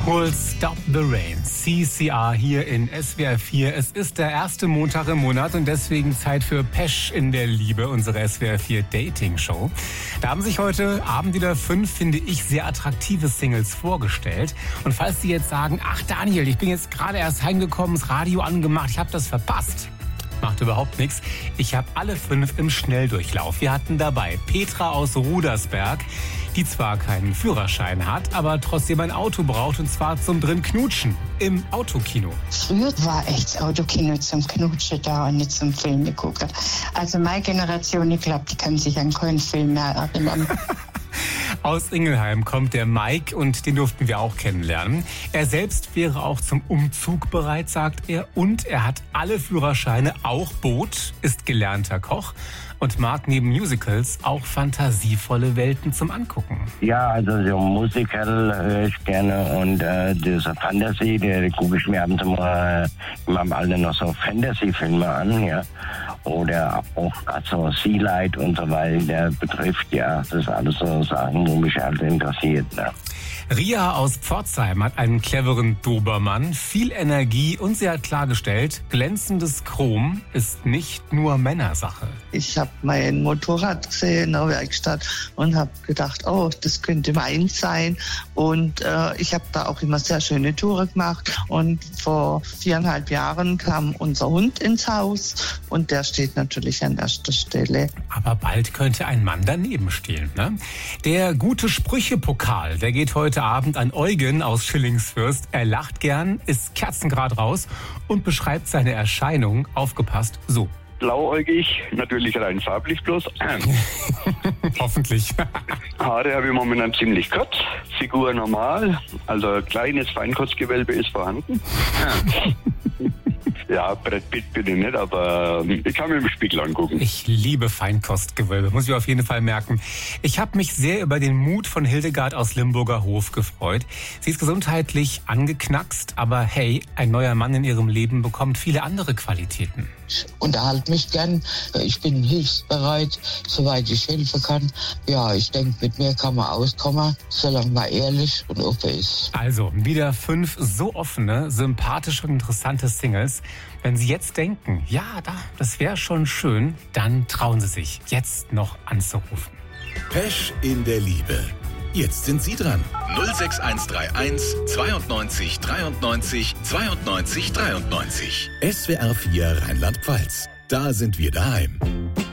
We'll Stop the Rain. CCR hier in SWR 4. Es ist der erste Montag im Monat und deswegen Zeit für Pesch in der Liebe, unsere SWR 4 Dating Show. Da haben sich heute Abend wieder 5, finde ich, sehr attraktive Singles vorgestellt. Und falls Sie jetzt sagen, ach Daniel, ich bin jetzt gerade erst heimgekommen, das Radio angemacht, ich habe das verpasst. Macht überhaupt nichts. Ich habe alle 5 im Schnelldurchlauf. Wir hatten dabei Petra aus Rudersberg, die zwar keinen Führerschein hat, aber trotzdem ein Auto braucht, und zwar zum drin Knutschen im Autokino. Früher war echt das Autokino zum Knutschen da und nicht zum Filme gucken. Also meine Generation, ich glaube, die kann sich an keinen Film mehr erinnern. Aus Ingelheim kommt der Mike und den durften wir auch kennenlernen. Er selbst wäre auch zum Umzug bereit, sagt er. Und er hat alle Führerscheine, auch Boot, ist gelernter Koch und mag neben Musicals auch fantasievolle Welten zum Angucken. Ja, also so Musical höre ich gerne und diese Fantasy, da gucke ich mir abends immer im Alter noch so Fantasy-Filme an, ja. Oder auch also Sea Light und so weiter betrifft, ja. Das ist alles so Sachen, wo mich halt interessiert, ne. Ria aus Pforzheim hat einen cleveren Dobermann, viel Energie und sie hat klargestellt, glänzendes Chrom ist nicht nur Männersache. Ich habe mein Motorrad gesehen in der Werkstatt und habe gedacht, oh, das könnte meins sein. Und ich habe da auch immer sehr schöne Touren gemacht. Und vor 4,5 Jahren kam unser Hund ins Haus und der steht natürlich an erster Stelle. Aber bald könnte ein Mann daneben stehen, ne? Der gute Sprüche-Pokal, der geht heute Abend an Eugen aus Schillingsfürst. Er lacht gern, ist kerzengerad raus und beschreibt seine Erscheinung, aufgepasst, so. Blauäugig, natürlich rein farblich bloß. Hoffentlich. Haare habe ich momentan ziemlich kurz, Figur normal, also ein kleines Feinkostgewölbe ist vorhanden. Ja, Brett Pitt bin ich nicht, aber ich kann mir im Spiegel angucken. Ich liebe Feinkostgewölbe, muss ich auf jeden Fall merken. Ich habe mich sehr über den Mut von Hildegard aus Limburger Hof gefreut. Sie ist gesundheitlich angeknackst, aber hey, ein neuer Mann in ihrem Leben bekommt viele andere Qualitäten. Ich unterhalte mich gern, ich bin hilfsbereit, soweit ich helfen kann. Ja, ich denke, mit mir kann man auskommen, solange man ehrlich und offen ist. Also, wieder 5 so offene, sympathische und interessante Singles. Wenn Sie jetzt denken, ja, das wäre schon schön, dann trauen Sie sich, jetzt noch anzurufen. Pesch in der Liebe. Jetzt sind Sie dran. 06131 92 93 92 93. SWR 4 Rheinland-Pfalz. Da sind wir daheim.